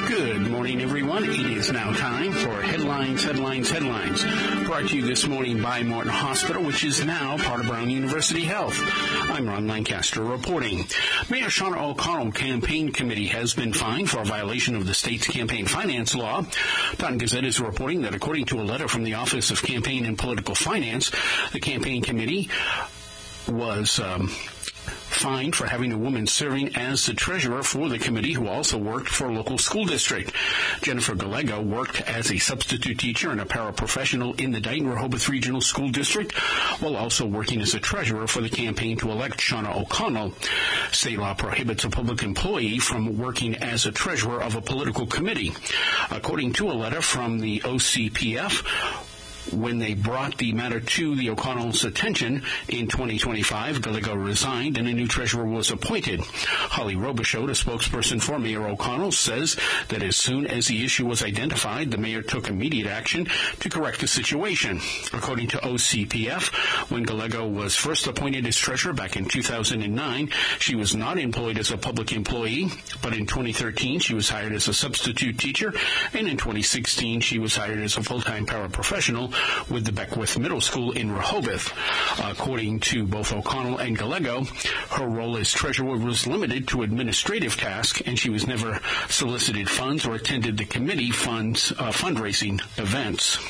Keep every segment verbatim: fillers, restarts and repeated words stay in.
Good morning, everyone. It is now time for Headlines, Headlines, Headlines. Brought to you this morning by Morton Hospital, which is now part of Brown University Health. I'm Ron Lancaster reporting. Mayor Shauna O'Connell campaign committee has been fined for a violation of the state's campaign finance law. Taunton Gazette is reporting that according to a letter from the Office of Campaign and Political Finance, the campaign committee was um, fined for having a woman serving as the treasurer for the committee who also worked for a local school district. Jennifer Gallego worked as a substitute teacher and a paraprofessional in the Dayton-Rehoboth Regional School District while also working as a treasurer for the campaign to elect Shauna O'Connell. State law prohibits a public employee from working as a treasurer of a political committee. According to a letter from the O C P F, when they brought the matter to the O'Connell's attention in twenty twenty-five, Gallego resigned and a new treasurer was appointed. Holly Robichaud, a spokesperson for Mayor O'Connell, says that as soon as the issue was identified, the mayor took immediate action to correct the situation. According to O C P F, when Gallego was first appointed as treasurer back in two thousand nine, she was not employed as a public employee, but in twenty thirteen she was hired as a substitute teacher, and in twenty sixteen she was hired as a full-time paraprofessional with the Beckwith Middle School in Rehoboth. According to both O'Connell and Gallego, her role as treasurer was limited to administrative tasks, and she was never solicited funds or attended the committee funds uh, fundraising events.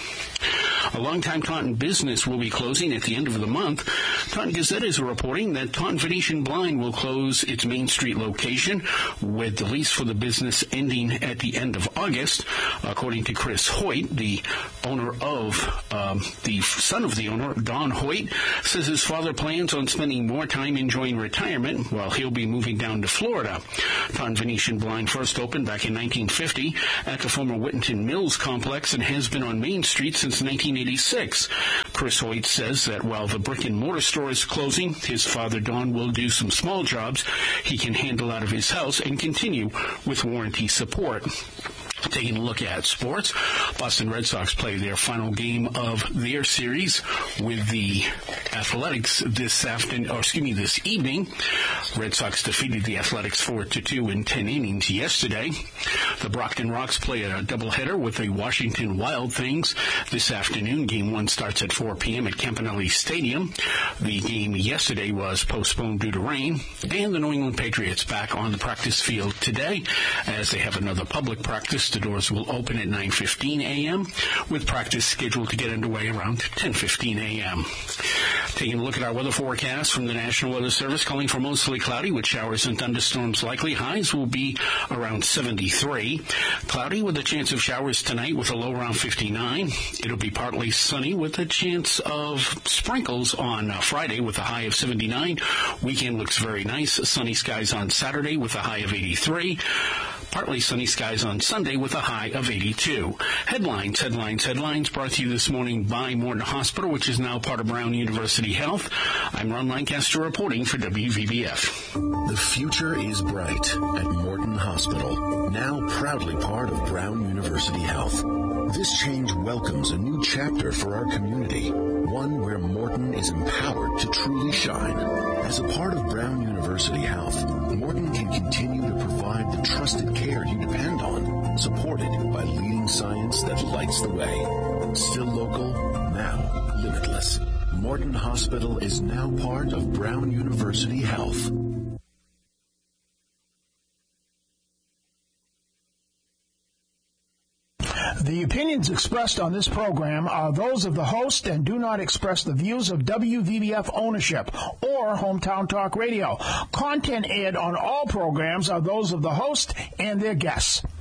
A longtime Taunton business will be closing at the end of the month. Taunton Gazette is reporting that Taunton Venetian Blind will close its Main Street location with the lease for the business ending at the end of August. According to Chris Hoyt, the owner of, um, the son of the owner, Don Hoyt, says his father plans on spending more time enjoying retirement while he'll be moving down to Florida. Taunton Venetian Blind first opened back in nineteen fifty at the former Whittington Mills complex and has been on Main Street since nineteen eighty-six. Chris Hoyt says that while the brick-and-mortar store is closing, his father, Don, will do some small jobs he can handle out of his house and continue with warranty support. Taking a look at sports, Boston Red Sox play their final game of their series with the Athletics this afternoon, or excuse me, this evening. Red Sox defeated the Athletics four to two in ten innings yesterday. The Brockton Rocks play a doubleheader with the Washington Wild Things this afternoon. Game one starts at four p.m. at Campanelli Stadium. The game yesterday was postponed due to rain, and the New England Patriots back on the practice field today as they have another public practice. The doors will open at nine fifteen a.m. with practice scheduled to get underway around ten fifteen a.m. Taking a look at our weather forecast from the National Weather Service, calling for mostly cloudy with showers and thunderstorms likely. Highs will be around seventy-three. Cloudy with a chance of showers tonight with a low around fifty-nine. It'll be partly sunny with a chance of sprinkles on uh, Friday with a high of seventy-nine. Weekend looks very nice. Sunny skies on Saturday with a high of eighty-three. Partly sunny skies on Sunday with a high of eighty-two. Headlines, headlines, headlines brought to you this morning by Morton Hospital, which is now part of Brown University Health. I'm Ron Lancaster reporting for W V B F. The future is bright at Morton Hospital, now proudly part of Brown University Health. This change welcomes a new chapter for our community, one where Morton is empowered to truly shine. As a part of Brown University Health, Morton can continue to provide the trusted care you depend on, supported by leading science that lights the way. Still local, now limitless. Morton Hospital is now part of Brown University Health. The opinions expressed on this program are those of the host and do not express the views of W V B F ownership or Hometown Talk Radio. Content aired on all programs are those of the host and their guests.